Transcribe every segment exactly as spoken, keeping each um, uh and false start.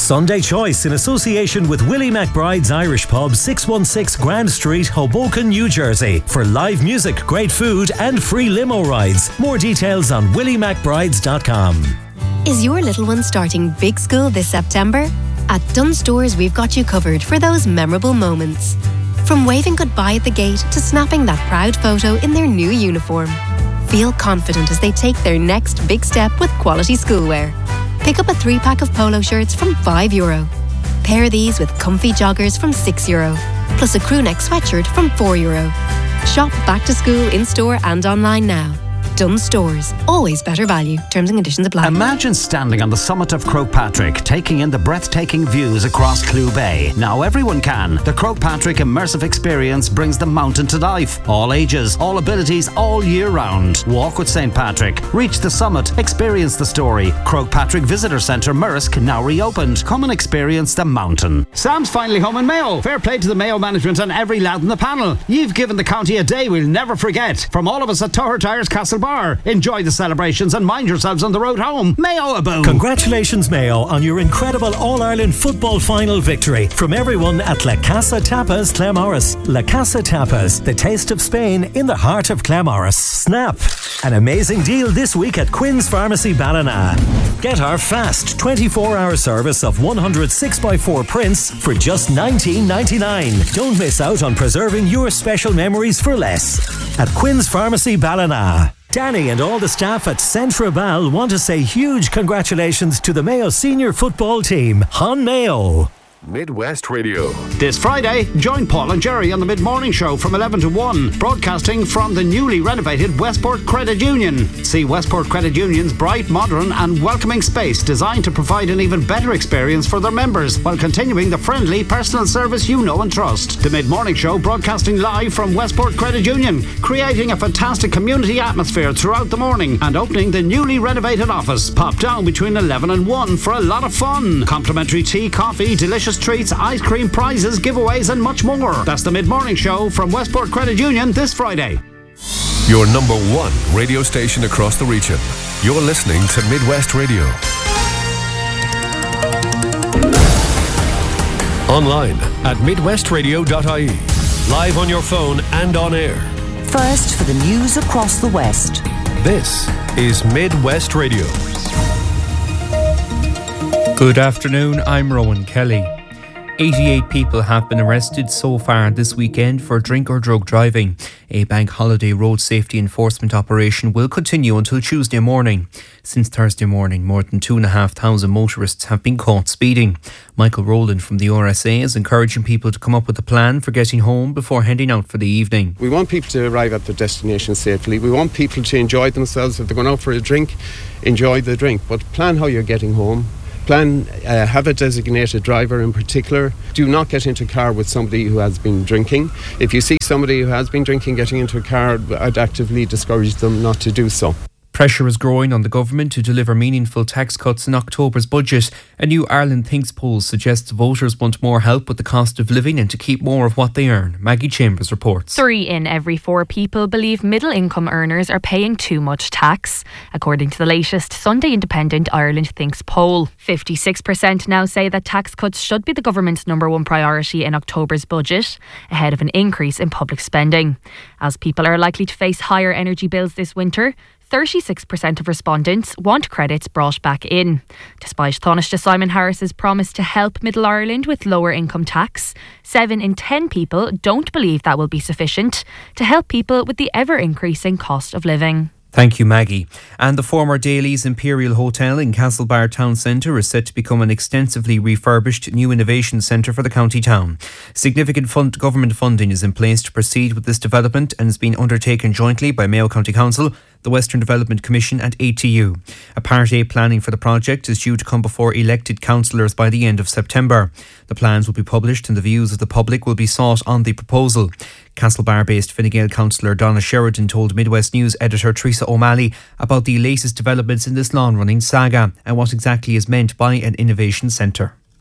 Sunday Choice in association with Willie McBride's Irish Pub, six one six Grand Street, Hoboken, New Jersey, for live music, great food and free limo rides. More details on willie mcbrides dot com. Is your little one starting big school this September? At Dunnes Stores, we've got you covered for those memorable moments. From waving goodbye at the gate to snapping that proud photo in their new uniform. Feel confident as they take their next big step with quality schoolwear. Pick up a three-pack of polo shirts from five euro. Pair these with comfy joggers from six euro, plus a crewneck sweatshirt from four euro. Shop back to school in-store and online now. Dunnes Stores. Always better value. Terms and conditions apply. Imagine standing on the summit of Croagh Patrick, taking in the breathtaking views across Clew Bay. Now everyone can. The Croagh Patrick immersive experience brings the mountain to life. All ages, all abilities, all year round. Walk with Saint Patrick. Reach the summit. Experience the story. Croagh Patrick Visitor Centre, Murrisk, now reopened. Come and experience the mountain. Sam's finally home in Mayo. Fair play to the Mayo management and every lad in the panel. You've given the county a day we'll never forget. From all of us at Toher Tires Castle Bar. Enjoy the celebrations and mind yourselves on the road home. Mayo aboon. Congratulations, Mayo, on your incredible All-Ireland football final victory. From everyone at La Casa Tapas, Claremorris. La Casa Tapas, the taste of Spain in the heart of Claremorris. Snap! An amazing deal this week at Quinn's Pharmacy Ballina. Get our fast twenty-four hour service of one hundred six by four prints for just nineteen ninety-nine. Don't miss out on preserving your special memories for less. At Quinn's Pharmacy Ballina. Danny and all the staff at Centra Ball want to say huge congratulations to the Mayo senior football team. Hon Mayo. Midwest Radio. This Friday, join Paul and Jerry on the mid-morning show from eleven to one, broadcasting from the newly renovated Westport Credit Union. See Westport Credit Union's bright, modern and welcoming space designed to provide an even better experience for their members while continuing the friendly personal service you know and trust. The mid-morning show broadcasting live from Westport Credit Union, creating a fantastic community atmosphere throughout the morning and opening the newly renovated office. Pop down between eleven and one for a lot of fun. Complimentary tea, coffee, delicious treats, ice cream, prizes, giveaways and much more. That's the mid-morning show from Westport Credit Union this Friday. Your number one radio station across the region. You're listening to Midwest Radio. Online at midwest radio dot I E. Live on your phone and on air. First for the news across the West. This is Midwest Radio. Good afternoon, I'm Rowan Kelly. eighty-eight people have been arrested so far this weekend for drink or drug driving. A bank holiday road safety enforcement operation will continue until Tuesday morning. Since Thursday morning, more than two and a half thousand motorists have been caught speeding. Michael Rowland from the R S A is encouraging people to come up with a plan for getting home before heading out for the evening. We want people to arrive at their destination safely. We want people to enjoy themselves. If they're going out for a drink, enjoy the drink, but plan how you're getting home. Plan, uh, have a designated driver in particular. Do not get into a car with somebody who has been drinking. If you see somebody who has been drinking getting into a car, I'd actively discourage them not to do so. Pressure is growing on the government to deliver meaningful tax cuts in October's budget. A new Ireland Thinks poll suggests voters want more help with the cost of living and to keep more of what they earn. Maggie Chambers reports. Three in every four people believe middle-income earners are paying too much tax, according to the latest Sunday Independent Ireland Thinks poll. fifty-six percent now say that tax cuts should be the government's number one priority in October's budget, ahead of an increase in public spending. As people are likely to face higher energy bills this winter, thirty-six percent of respondents want credits brought back in. Despite Taoiseach Simon Harris's promise to help Middle Ireland with lower income tax, seven in ten people don't believe that will be sufficient to help people with the ever-increasing cost of living. Thank you, Maggie. And the former Daly's Imperial Hotel in Castlebar Town Centre is set to become an extensively refurbished new innovation centre for the county town. Significant fund, government funding is in place to proceed with this development and is being undertaken jointly by Mayo County Council, the Western Development Commission and A T U. A Part A planning for the project is due to come before elected councillors by the end of September. The plans will be published and the views of the public will be sought on the proposal. Castlebar-based Fine Gael councillor Donna Sheridan told Midwest News editor Teresa O'Malley about the latest developments in this long-running saga and what exactly is meant by an innovation centre.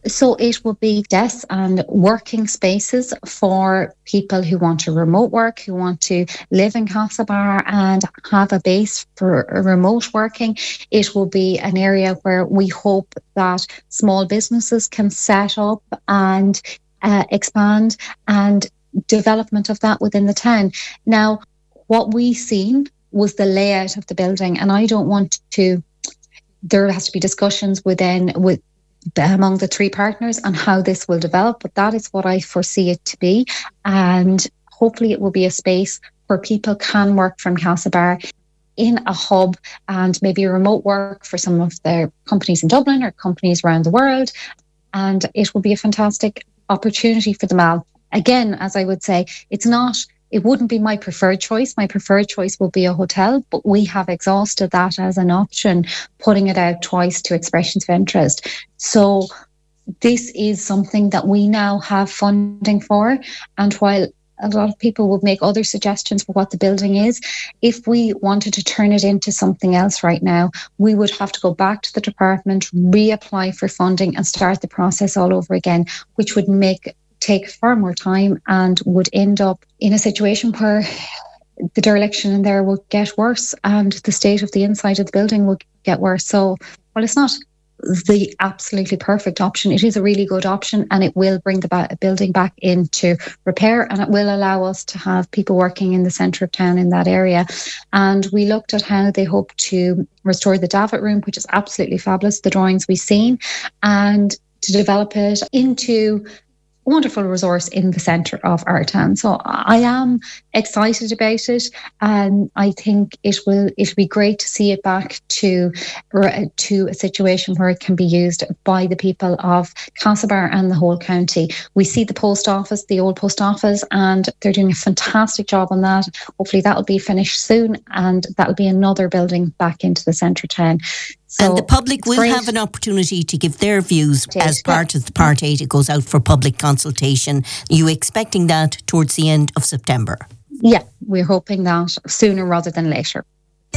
So it will be desks and working spaces for people who want to remote work, who want to live in Castlebar and have a base for remote working. It will be an area where we hope that small businesses can set up and uh, expand, and development of that within the town. Now, what we seen was the layout of the building, and I don't want to, there has to be discussions within with among the three partners on how this will develop, but that is what I foresee it to be. And hopefully it will be a space where people can work from Castlebar in a hub, and maybe remote work for some of their companies in Dublin or companies around the world. And it will be a fantastic opportunity for them all. Again, as I would say, it's not, it wouldn't be my preferred choice. My preferred choice will be a hotel, but we have exhausted that as an option, putting it out twice to expressions of interest. So this is something that we now have funding for. And while a lot of people would make other suggestions for what the building is, if we wanted to turn it into something else right now, we would have to go back to the department, reapply for funding and start the process all over again, which would make take far more time and would end up in a situation where the dereliction in there will get worse and the state of the inside of the building will get worse. So, well, it's not the absolutely perfect option. It is a really good option, and it will bring the ba- building back into repair, and it will allow us to have people working in the centre of town in that area. And we looked at how they hope to restore the Davit room, which is absolutely fabulous, the drawings we've seen, and to develop it into wonderful resource in the centre of our town. So I am excited about it, and I think it will it'll be great to see it back to to a situation where it can be used by the people of Castlebar and the whole county. We see the post office, the old post office, and they're doing a fantastic job on that. Hopefully that will be finished soon, and that'll be another building back into the centre of town. So and the public will great. have an opportunity to give their views as part of the Part eight. It goes out for public consultation. Are you expecting that towards the end of September? Yeah, we're hoping that sooner rather than later.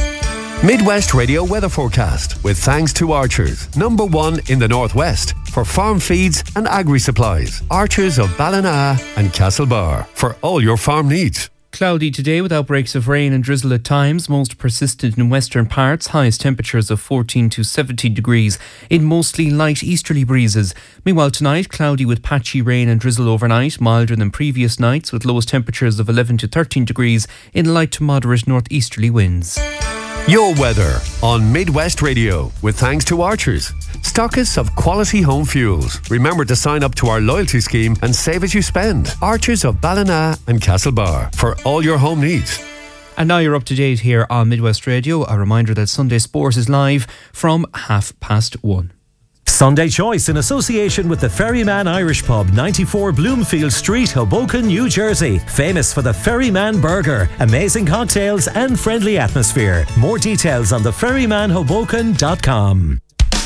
Midwest Radio weather forecast with thanks to Archers, number one in the northwest for farm feeds and agri supplies. Archers of Ballina and Castlebar for all your farm needs. Cloudy today with outbreaks of rain and drizzle at times, most persistent in western parts, highest temperatures of fourteen to seventeen degrees in mostly light easterly breezes. Meanwhile tonight, cloudy with patchy rain and drizzle overnight, milder than previous nights with lowest temperatures of eleven to thirteen degrees in light to moderate northeasterly winds. Your weather on Midwest Radio with thanks to Archers, stockists of quality home fuels. Remember to sign up to our loyalty scheme and save as you spend. Archers of Ballina and Castlebar for all your home needs. And now you're up to date here on Midwest Radio. A reminder that Sunday Sport is live from half past one. Sunday Choice in association with the Ferryman Irish Pub, ninety-four Bloomfield Street, Hoboken, New Jersey. Famous for the Ferryman Burger, amazing cocktails and friendly atmosphere. More details on the ferryman hoboken dot com.